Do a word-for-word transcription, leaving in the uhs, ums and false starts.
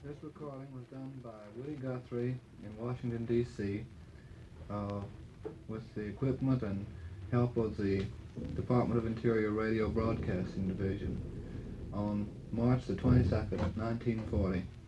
This recording was done by Woody Guthrie in Washington, D C uh, with the equipment and help of the Department of Interior Radio Broadcasting Division on March the twenty-second, nineteen forty.